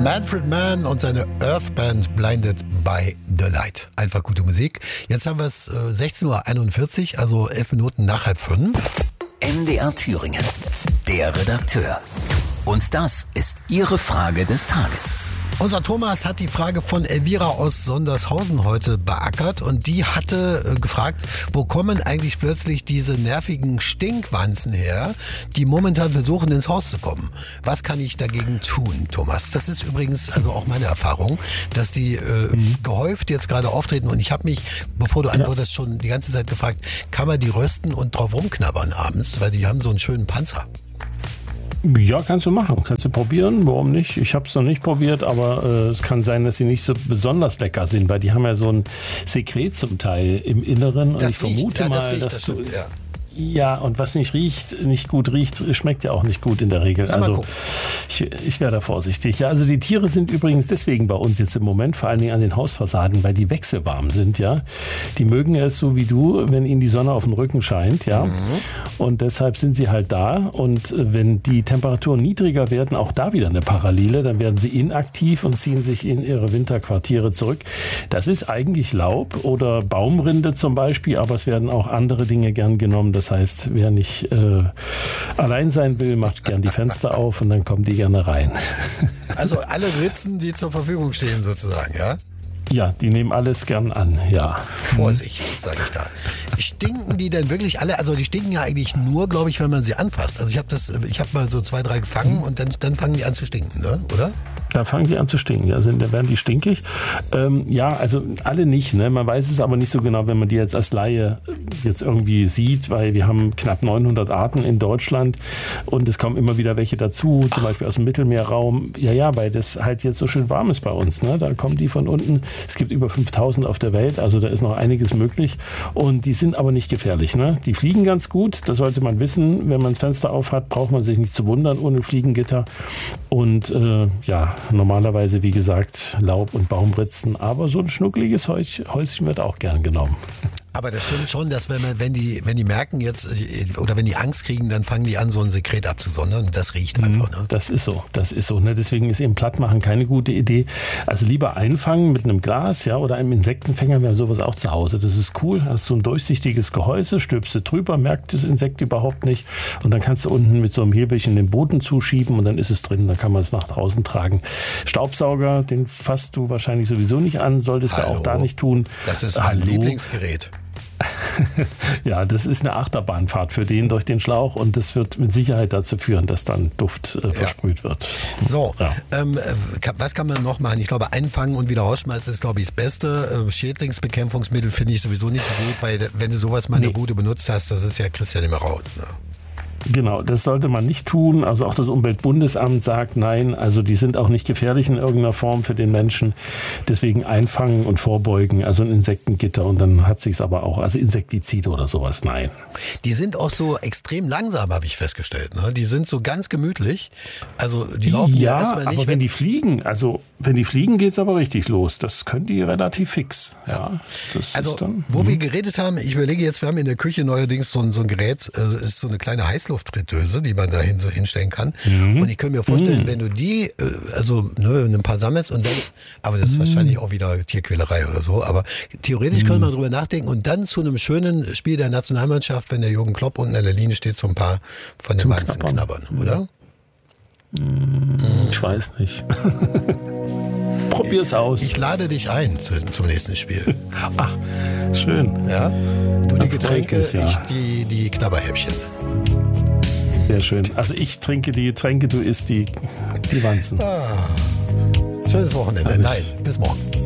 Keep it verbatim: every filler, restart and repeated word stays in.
Manfred Mann und seine Earthband Blinded by the Light. Einfach gute Musik. Jetzt haben wir es äh, sechzehn Uhr einundvierzig, also elf Minuten nach halb fünf. M D R Thüringen, der Redakteur. Und das ist Ihre Frage des Tages. Unser Thomas hat die Frage von Elvira aus Sondershausen heute beackert und die hatte äh, gefragt, wo kommen eigentlich plötzlich diese nervigen Stinkwanzen her, die momentan versuchen ins Haus zu kommen. Was kann ich dagegen tun, Thomas? Das ist übrigens also auch meine Erfahrung, dass die äh, mhm. gehäuft jetzt gerade auftreten und ich habe mich, bevor du antwortest, schon die ganze Zeit gefragt, kann man die rösten und drauf rumknabbern abends, weil die haben so einen schönen Panzer. Ja, kannst du machen. Kannst du probieren. Warum nicht? Ich habe es noch nicht probiert, aber äh, es kann sein, dass sie nicht so besonders lecker sind, weil die haben ja so ein Sekret zum Teil im Inneren. Und das ich vermute riecht, mal, ja, das riecht, dass das du... stimmt, ja. Ja, und was nicht riecht, nicht gut riecht, schmeckt ja auch nicht gut in der Regel. Na, also ich, ich wäre da vorsichtig. Ja, also die Tiere sind übrigens deswegen bei uns jetzt im Moment, vor allen Dingen an den Hausfassaden, weil die wechselwarm sind, ja. Die mögen es so wie du, wenn ihnen die Sonne auf den Rücken scheint, ja. Mhm. Und deshalb sind sie halt da. Und wenn die Temperaturen niedriger werden, auch da wieder eine Parallele, dann werden sie inaktiv und ziehen sich in ihre Winterquartiere zurück. Das ist eigentlich Laub oder Baumrinde zum Beispiel, aber es werden auch andere Dinge gern genommen. Das heißt, wer nicht äh, allein sein will, macht gern die Fenster auf und dann kommen die gerne rein. Also alle Ritzen, die zur Verfügung stehen sozusagen, ja? Ja, die nehmen alles gern an, ja. Vorsicht, sage ich da. Stinken die denn wirklich alle? Also die stinken ja eigentlich nur, glaube ich, wenn man sie anfasst. Also ich habe das, ich habe mal so zwei, drei gefangen und dann, dann fangen die an zu stinken, ne? Oder? Da fangen die an zu stinken, ja, also, da werden die stinkig. Ähm, ja, also alle nicht, ne? Man weiß es aber nicht so genau, wenn man die jetzt als Laie jetzt irgendwie sieht, weil wir haben knapp neunhundert Arten in Deutschland und es kommen immer wieder welche dazu, zum Beispiel aus dem Mittelmeerraum. Ja, ja, weil das halt jetzt so schön warm ist bei uns, ne? Da kommen die von unten. Es gibt über fünftausend auf der Welt, also da ist noch einiges möglich und die sind aber nicht gefährlich, ne? Die fliegen ganz gut, das sollte man wissen. Wenn man das Fenster auf hat, braucht man sich nicht zu wundern ohne Fliegengitter und äh, ja, normalerweise, wie gesagt, Laub- und Baumritzen, aber so ein schnuckliges Häuschen wird auch gern genommen. Aber das stimmt schon, dass wenn man, wenn die, wenn die merken jetzt oder wenn die Angst kriegen, dann fangen die an, so ein Sekret abzusondern. Das riecht einfach. Ne? Das ist so, das ist so. Ne? Deswegen ist eben Plattmachen keine gute Idee. Also lieber einfangen mit einem Glas, ja, oder einem Insektenfänger. Wir haben sowas auch zu Hause. Das ist cool. Hast so ein durchsichtiges Gehäuse, stülpst du drüber, merkt das Insekt überhaupt nicht. Und dann kannst du unten mit so einem Hebelchen den Boden zuschieben und dann ist es drin. Dann kann man es nach draußen tragen. Staubsauger, den fasst du wahrscheinlich sowieso nicht an, solltest Hallo. du auch da nicht tun. Das ist mein Hallo. Lieblingsgerät. Ja, das ist eine Achterbahnfahrt für den durch den Schlauch und das wird mit Sicherheit dazu führen, dass dann Duft äh, versprüht ja. wird. So, ja. ähm, was kann man noch machen? Ich glaube, einfangen und wieder rausschmeißen ist, glaube ich, das Beste. Schädlingsbekämpfungsmittel finde ich sowieso nicht so gut, weil wenn du sowas mal nee. eine Bude benutzt hast, das ist ja, kriegst ja nicht mehr raus. Ne? Genau, das sollte man nicht tun. Also auch das Umweltbundesamt sagt nein, also die sind auch nicht gefährlich in irgendeiner Form für den Menschen. Deswegen einfangen und vorbeugen, also ein Insektengitter und dann hat sich's aber auch, also Insektizide oder sowas, nein. Die sind auch so extrem langsam, habe ich festgestellt. Ne? Die sind so ganz gemütlich. Also die laufen ja, ja erstmal nicht. Aber wenn die fliegen, also wenn die fliegen, geht's aber richtig los. Das können die relativ fix. Ja. Ja, das also ist dann, wo mh. wir geredet haben, ich überlege jetzt, wir haben in der Küche neuerdings so ein, so ein Gerät, äh, ist so eine kleine Heißluft. Luftfritteuse, die man da hin, so hinstellen kann. Mhm. Und ich könnte mir vorstellen, mhm. wenn du die, äh, also ne, ein paar sammelst und dann, aber das ist mhm. wahrscheinlich auch wieder Tierquälerei oder so, aber theoretisch mhm. könnte man drüber nachdenken und dann zu einem schönen Spiel der Nationalmannschaft, wenn der Jürgen Klopp unten an der Linie steht, so ein paar von den Wanzen knabbern, oder? Mhm. Ich weiß nicht. Probier's aus. Ich lade dich ein zu, zum nächsten Spiel. Ach, schön. Ja? Du die Getränke, ich, ja. ich die, die Knabberhäppchen. Sehr schön. Also ich trinke die Getränke, du isst die, die Wanzen. Ah, schönes Wochenende. Nein, bis morgen.